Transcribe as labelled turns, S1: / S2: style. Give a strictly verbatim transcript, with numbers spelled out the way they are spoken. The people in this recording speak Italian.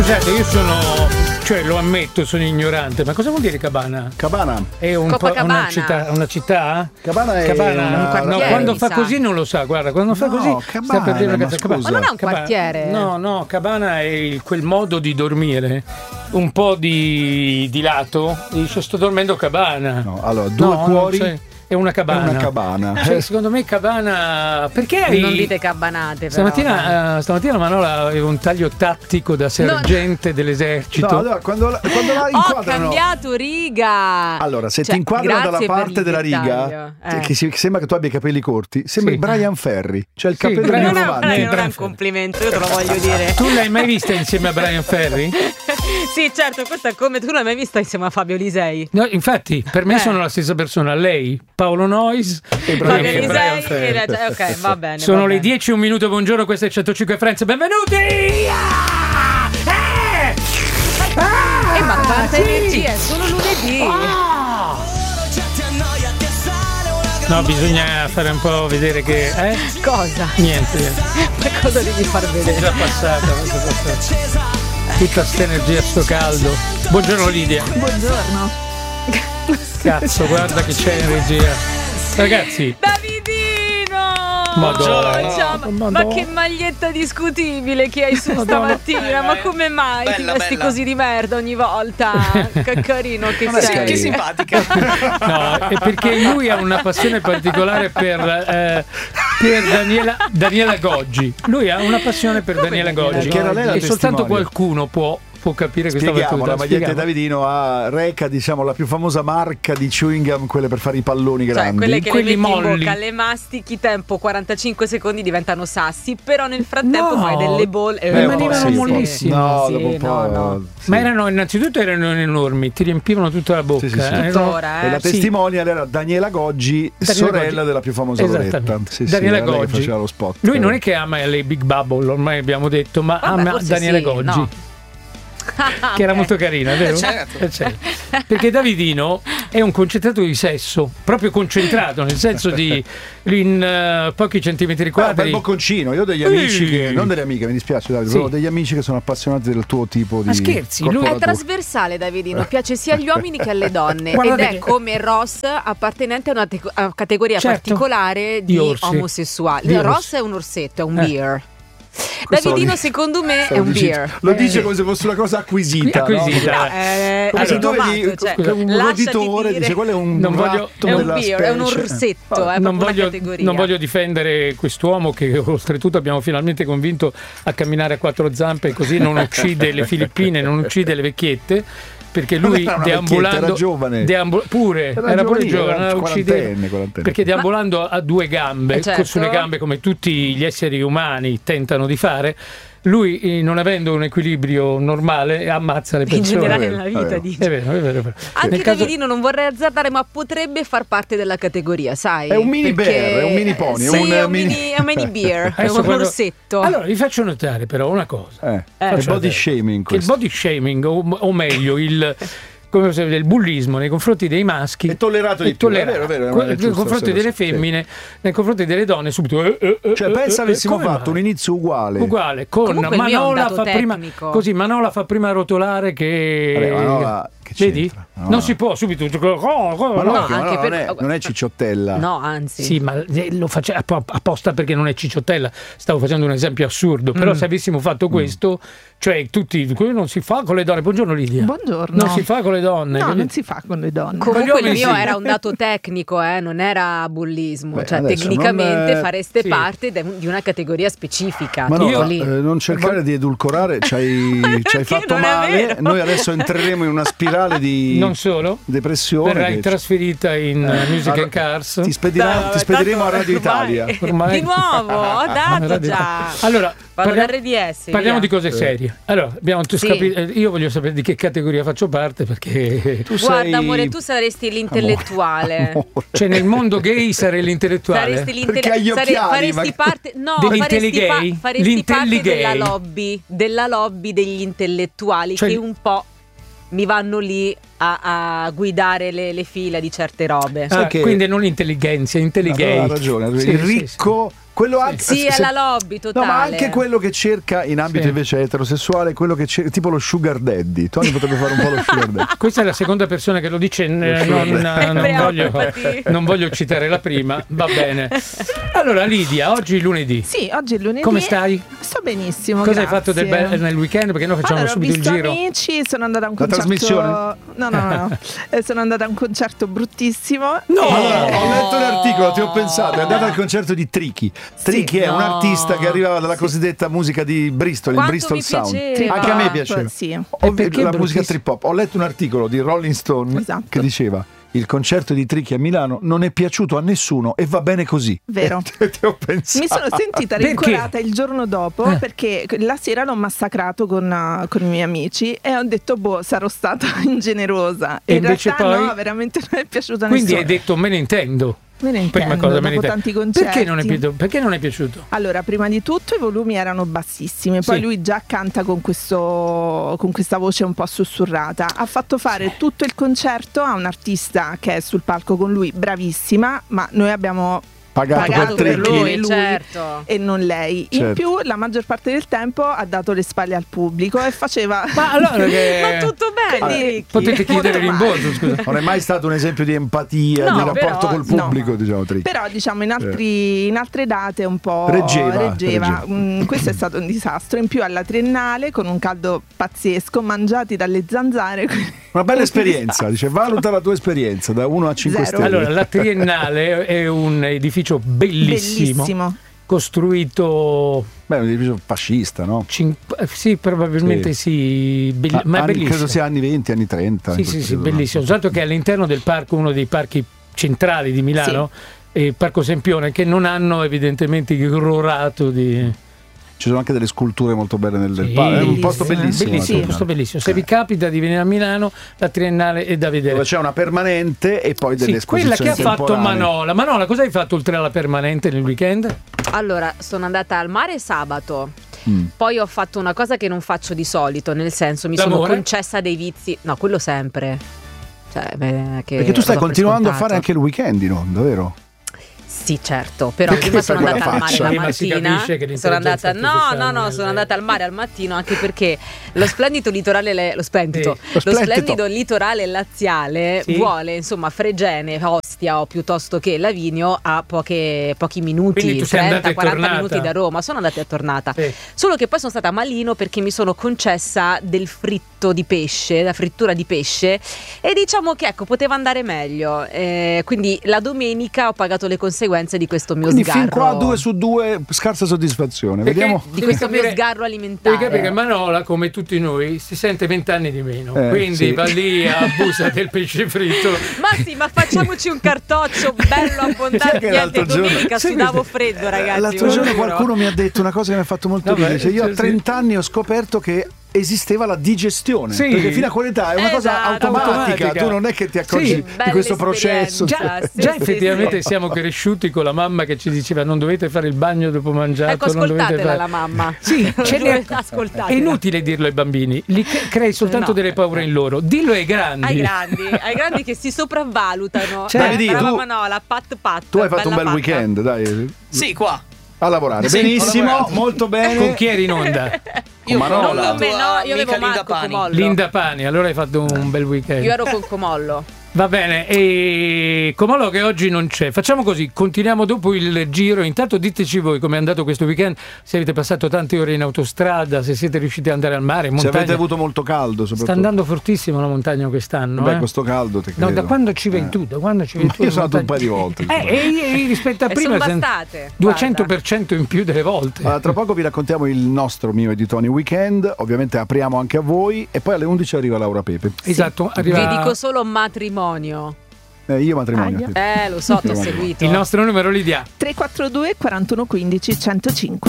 S1: Scusate, io sono, cioè lo ammetto, sono ignorante, ma cosa vuol dire cabana?
S2: Cabana
S1: è un po' una città, una città?
S2: Cabana è
S1: cabana,
S2: una...
S1: un quartiere, no, quando fa così non lo sa, guarda, quando fa
S2: no,
S1: così
S2: cabana,
S1: sta per dire
S2: ma,
S1: una cabana.
S3: Ma non è un
S1: Cabana.
S3: quartiere?
S1: No, no, cabana è quel modo di dormire, un po' di, di lato, dice sto dormendo cabana.
S2: No, allora, due
S1: no,
S2: cuori...
S1: È una cabana.
S2: È una cabana.
S1: Cioè, secondo me cabana. Perché hai...
S3: Non dite cabanate. Però,
S1: stamattina, uh, stamattina Manola aveva un taglio tattico da sergente no. dell'esercito.
S2: No, allora, quando la, quando la
S3: inquadrano. Ho cambiato riga.
S2: Allora, se
S3: cioè,
S2: ti inquadrano dalla parte della riga,
S3: eh.
S2: che, si, che sembra che tu abbia i capelli corti, sembri sì. Brian Ferry. Cioè il sì, capello
S3: non,
S2: è,
S3: non è un complimento, io te lo voglio dire.
S1: Tu l'hai mai vista insieme a Brian Ferry?
S3: Sì, certo, questa è come tu non l'hai mai vista insieme a Fabio Lisei.
S1: No, infatti, per me eh. sono la stessa persona. Lei, Paolo Noyes e Brian,
S3: Fabio
S1: Brian
S3: Lisei. La... Ok, va bene.
S1: Sono
S3: va
S1: le
S3: bene.
S1: dieci e un minuto. Buongiorno, questo è centocinque Friends. Benvenuti! Ah! Eh!
S3: Ah! Eh, ma quanta sì! energia, è solo lunedì.
S1: Ah! No, bisogna fare un po' vedere che. Eh?
S3: Cosa?
S1: Niente. niente.
S3: Ma cosa devi far vedere?
S1: È già passata, è passata. Tutta sta energia, sto caldo. Buongiorno Lidia.
S3: Buongiorno.
S1: Cazzo, guarda che c'è energia. Ragazzi.
S3: Davidino!
S1: Madonna.
S3: Ciao, ma, ma che maglietta discutibile che hai su stamattina. Ma come mai bella, ti vesti bella. così di merda ogni volta? Che carino che
S4: ma
S3: sei.
S4: Che simpatica.
S1: No, è perché lui ha una passione particolare per, eh, per Daniela, Daniela Goggi. Lui ha una passione per come Daniela Goggi. E soltanto qualcuno può può capire questa
S2: Spieghiamo,
S1: battuta.
S2: la maglietta di Davidino ha, reca diciamo la più famosa marca di chewing gum, quelle per fare i palloni grandi,
S3: cioè quelle che
S1: quelli
S3: le metti
S1: molli in
S3: bocca, le mastichi, tempo quarantacinque secondi diventano sassi, però nel frattempo
S1: no.
S3: fai delle bolle e
S1: eh, rimanevano sì, mollissime.
S2: No,
S3: sì,
S2: dopo un po',
S3: no, no.
S1: Sì. Ma erano innanzitutto erano enormi, ti riempivano tutta la bocca.
S2: Sì, sì, sì.
S1: Eh,
S3: Tuttora, eh.
S2: E la testimonial era Daniela Goggi,
S1: Daniela
S2: sorella
S1: Goggi.
S2: della più famosa Loretta. Sì,
S1: Daniela
S2: sì,
S1: Goggi
S2: che faceva lo spot.
S1: Lui non è che ama le Big Bubble, ormai abbiamo detto, ma
S3: vabbè,
S1: ama Daniela
S3: sì,
S1: Goggi.
S3: No.
S1: Che era molto carina, vero?
S4: Eh, certo.
S1: Eh, certo. Perché Davidino è un concentrato di sesso, proprio concentrato, nel senso di in uh, pochi centimetri quadri.
S2: Ah, bel bocconcino. Io ho degli amici, che, non delle amiche, mi dispiace, Davide, sì. Ho degli amici che sono appassionati del tuo tipo di.
S1: Ma scherzi, lui
S3: è trasversale, Davidino, piace sia agli uomini che alle donne. Guardate ed è che... come Ross appartenente a una te- a categoria certo. particolare di, di omosessuali. Di Ross è un orsetto, è un eh. beer. Davidino secondo me è un
S2: dice,
S3: beer.
S2: Lo
S3: eh.
S2: dice come se fosse una cosa acquisita,
S1: acquisita.
S2: No?
S3: Eh,
S2: come se tu vedi
S3: cioè,
S2: un roditore dice quello è un
S1: non voglio,
S3: è un beer, è un orsetto, è
S1: non voglio,
S3: categoria.
S1: Non voglio difendere quest'uomo che oltretutto abbiamo finalmente convinto a camminare a quattro zampe, così non uccide le filippine, non uccide le vecchiette. Perché lui deambulando
S2: era giovane
S1: deambul- pure era,
S2: era
S1: pure giovane,
S2: era quarantenne, quarantenne.
S1: Perché deambulando a due gambe,
S3: eh certo.
S1: sulle gambe come tutti gli esseri umani tentano di fare, lui non avendo un equilibrio normale ammazza le persone.
S3: In generale nella vita, dice.
S1: È vero, è vero, è vero.
S3: Anche
S1: Nel
S3: Davidino
S1: caso...
S3: non vorrei azzardare, ma potrebbe far parte della categoria, sai?
S2: È un mini
S3: Perché...
S2: bear, è un mini pony,
S3: sì,
S2: un
S3: è un
S2: mini,
S3: mini, è un mini beer, è un
S1: quando...
S3: orsetto.
S1: Allora vi faccio notare però una cosa.
S2: Eh, eh. Il body shaming.
S1: Che il body shaming, o, o meglio il come se il bullismo nei confronti dei maschi
S2: è tollerato di più, è vero, è vero,
S1: nei confronti delle femmine, sì. Nei confronti delle donne subito eh, eh,
S2: cioè
S1: eh,
S2: pensa
S1: eh,
S2: avessimo fatto
S1: mai?
S2: un inizio uguale
S1: uguale con
S3: comunque
S1: Manola fa
S3: tecnico.
S1: prima così Manola fa prima rotolare che
S2: Vabbè, Manola, che
S1: vedi?
S2: No.
S1: Non si può subito
S2: ma no,
S3: no,
S2: anche
S3: anche
S2: non,
S3: per...
S2: è, non è cicciottella,
S3: no, anzi
S1: sì, ma lo faccio apposta perché non è cicciottella, stavo facendo un esempio assurdo, però mm. se avessimo fatto questo mm. cioè tutti, quello non si fa con le donne. Buongiorno Lidia.
S5: Buongiorno.
S1: Non si fa con le donne.
S5: No,
S1: capito?
S5: non si fa con le donne.
S3: Comunque il mio
S1: sì.
S3: era un dato tecnico, eh, non era bullismo.
S2: Beh,
S3: cioè tecnicamente
S2: non,
S3: fareste
S1: sì.
S3: parte de- di una categoria specifica.
S2: ma no,
S3: io,
S2: eh, non cercare di edulcorare, ci hai, ci hai fatto male. Noi adesso entreremo in una spirale di
S1: non solo
S2: depressione.
S1: Verrai
S2: che...
S1: trasferita in
S2: eh,
S1: Music
S2: allora,
S1: and Cars.
S2: Ti, spedirà,
S3: no,
S2: ti spediremo a Radio
S3: ormai,
S2: Italia.
S3: Ormai. Di nuovo, ho dato già.
S1: Allora,
S3: parliamo,
S1: parliamo,
S3: R D S,
S1: parliamo
S3: via.
S1: di cose serie. Allora, abbiamo
S3: sì.
S1: capito, io voglio sapere di che categoria faccio parte perché
S2: tu
S3: guarda
S2: sei...
S3: amore, tu saresti l'intellettuale.
S2: Amore.
S1: Cioè nel mondo gay sarei l'intellettuale.
S3: Saresti
S2: Perché
S3: l'intelle-
S2: agli
S3: sare-
S2: occhiali,
S3: faresti
S2: ma...
S3: parte no,
S1: dell'intelli
S3: faresti, pa-
S1: gay?
S3: faresti
S1: L'intelli
S3: parte
S1: gay.
S3: della lobby, della lobby degli intellettuali,
S1: cioè,
S3: che un po' mi vanno lì a, a guidare le, le file di certe robe.
S1: Ah, quindi non l'intelligenza, intelligente.
S2: Ha ragione,
S1: sì,
S2: il ricco.
S1: Sì, sì.
S2: Quello
S3: sì, anche, sì, è la lobby totale.
S2: No, ma anche quello che cerca in ambito sì. invece eterosessuale, quello che cerca, tipo lo sugar daddy. Tony potrebbe fare un po' lo sugar daddy.
S1: Questa è la seconda persona che lo dice, eh, non, non, voglio, non voglio citare la prima, va bene. Allora Lidia, oggi è lunedì.
S4: Sì, oggi è lunedì.
S1: Come stai?
S4: Sto benissimo.
S1: Cosa
S4: grazie.
S1: hai fatto del be- nel weekend? Perché noi facciamo
S4: allora,
S1: subito il giro.
S4: Amici, sono andata a un
S2: la
S4: concerto.
S2: Trasmissione?
S4: No, no, no, no. sono andata a un concerto bruttissimo.
S1: No!
S2: Allora, ho letto un articolo, ti ho pensato, è andata al concerto di Tricky. Tricky sì, è no. un artista che arrivava dalla cosiddetta musica di Bristol,
S3: Quanto
S2: il Bristol Sound.
S3: Piaceva.
S2: Anche a me piaceva.
S4: Sì.
S2: Ho, la musica trip hop. Ho letto un articolo di Rolling Stone
S4: esatto.
S2: che diceva: il concerto di Tricky a Milano non è piaciuto a nessuno e va bene così.
S4: Vero.
S2: E te ho pensato.
S4: Mi sono sentita rincuorata il giorno dopo eh. perché la sera l'ho massacrato con, uh, con i miei amici e ho detto boh, sarò stata ingenerosa. E in realtà poi... no, veramente non è piaciuto a
S1: Quindi
S4: nessuno.
S1: hai detto me ne intendo.
S4: Me ne intendo,
S1: prima cosa,
S4: dopo
S1: me ne intendo.
S4: tanti concerti.
S1: Perché non, è piaciuto? Perché non è piaciuto?
S4: Allora, prima di tutto i volumi erano bassissimi, poi sì. lui già canta con, questo, con questa voce un po' sussurrata. Ha fatto fare sì. tutto il concerto a un artista che è sul palco con lui, bravissima, ma noi abbiamo...
S2: Pagato,
S4: pagato
S2: per,
S4: per lui, lui
S3: certo.
S4: e non lei.
S2: Certo.
S4: In più, la maggior parte del tempo ha dato le spalle al pubblico e faceva.
S1: Ma allora che...
S3: ma tutto bene.
S4: Allora,
S1: potete chiedere rimborso, scusa.
S2: Non è mai stato un esempio di empatia,
S4: no,
S2: di rapporto
S4: però,
S2: col pubblico,
S4: no.
S2: diciamo. Tricky.
S4: Però, diciamo, in, altri, in altre date un po'
S2: reggeva.
S4: reggeva.
S2: reggeva.
S4: Mm, questo è stato un disastro. In più, alla Triennale, con un caldo pazzesco, mangiati dalle zanzare.
S2: Una bella esperienza, dice, valuta la tua esperienza da uno a cinque
S4: Zero.
S2: stelle.
S1: Allora, la Triennale è un edificio bellissimo. Bellissimo. Costruito.
S2: Beh, un edificio fascista, no?
S1: Cin- sì, probabilmente sì, sì be-
S2: ah,
S1: ma è
S2: anni,
S1: bellissimo.
S2: Credo sia anni venti, anni trenta.
S1: Sì, sì, sì, bellissimo. Tanto che all'interno del parco, uno dei parchi centrali di Milano, sì. è il Parco Sempione, che non hanno evidentemente ignorato di...
S2: Ci sono anche delle sculture molto belle nel
S1: sì,
S2: parco, è un posto bellissimo.
S1: Bellissimo, un posto bellissimo. Se vi capita di venire a Milano, la Triennale è da vedere.
S2: Dove c'è una permanente e poi delle
S1: sì, esposizioni
S2: quella che ha
S1: fatto Manola. Manola, cosa hai fatto oltre alla permanente nel weekend?
S3: Allora, sono andata al mare sabato.
S2: Mm.
S3: Poi ho fatto una cosa che non faccio di solito, nel senso mi L'amore? sono concessa dei vizi. No, quello sempre. Cioè, beh, che
S2: Perché tu stai continuando a fare anche il weekend in onda, vero?
S3: Sì, certo, però perché prima sono andata al mare la
S1: prima
S3: mattina. Sono andata no, no, no, sono andata al mare al mattino anche perché lo splendido litorale lo splendido,
S2: sì, lo,
S3: lo splendido litorale laziale sì. vuole, insomma, Fregene, Ostia o piuttosto che Lavinio a poche, pochi minuti, trenta quaranta minuti da Roma. Sono andata e tornata. Sì. Solo che poi sono stata a Malino perché mi sono concessa del fritto di pesce, la frittura di pesce e diciamo che ecco, poteva andare meglio. Eh, quindi la domenica ho pagato le conseguenze di questo mio
S2: Quindi
S3: sgarro.
S2: Fin qua due su due scarsa soddisfazione. Perché Vediamo
S3: di questo capire, mio sgarro alimentare.
S1: Devi capire che Manola, come tutti noi, si sente vent'anni di meno. Eh, quindi sì. va lì, abusa del pesce fritto.
S3: Ma sì, ma facciamoci un cartoccio bello abbondante. Niente, domenica sudavo freddo, ragazzi.
S2: L'altro giorno qualcuno mi ha detto una cosa che mi ha fatto molto ridere. Cioè, io a trenta anni ho scoperto che esisteva la digestione, sì. perché fino a quell'età è una cosa esatto, automatica. automatica, tu non è che ti accorgi sì, di questo processo.
S1: Già,
S3: sì,
S1: già
S3: sì,
S1: effettivamente
S3: sì.
S1: siamo cresciuti con la mamma che ci diceva non dovete fare il bagno dopo mangiato.
S3: Ecco, ascoltatela
S1: fare...
S3: la mamma.
S1: Sì, ce ne... è inutile dirlo ai bambini, li crei soltanto no. delle paure in loro. Dillo ai grandi.
S3: Ai grandi, ai grandi che si sopravvalutano.
S1: Cioè,
S3: Dai,
S2: tu,
S3: brava Manola, pat pat.
S2: Tu hai fatto un bel
S3: patta.
S2: weekend, dai.
S5: Sì, qua.
S2: A lavorare.
S5: Sì,
S2: benissimo, molto bene.
S1: Con chi eri in onda?
S5: Io
S2: Manola.
S3: Non con me, no, io avevo Marco Comollo.
S1: Linda Pani, allora hai fatto un bel weekend.
S3: Io ero con Comollo.
S1: Va bene, e Comollo che oggi non c'è. Facciamo così, continuiamo dopo il giro. Intanto diteci voi come è andato questo weekend, se avete passato tante ore in autostrada, se siete riusciti ad andare al mare, in montagna.
S2: Se avete avuto molto caldo soprattutto.
S1: Sta andando fortissimo la montagna quest'anno.
S2: Beh,
S1: eh?
S2: questo caldo te credo.
S1: No, da quando ci vai eh. tu? Da quando ci vai tu?
S2: Io sono andato un paio di volte.
S1: Eh, e, e rispetto a
S3: e
S1: prima
S3: sono bastate.
S1: duecento per cento in più delle volte.
S2: Allora, tra poco vi raccontiamo il nostro mio e di Tony weekend, ovviamente apriamo anche a voi e poi alle undici arriva Laura Pepe.
S1: Sì. Esatto, arriva...
S3: Vi dico solo matrimonio.
S2: Eh, io matrimonio.
S3: Eh, lo so, ti ho seguito.
S1: Il nostro numero, Lidia.
S4: tre quattro due quarantuno quindici centocinque.